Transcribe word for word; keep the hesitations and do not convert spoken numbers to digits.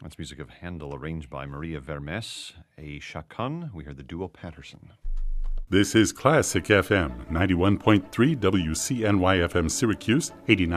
That's music of Handel, arranged by Maria Vermes, a chaconne. We heard the duo Patterson. This is Classic F M, ninety-one point three W C N Y F M Syracuse, eighty-nine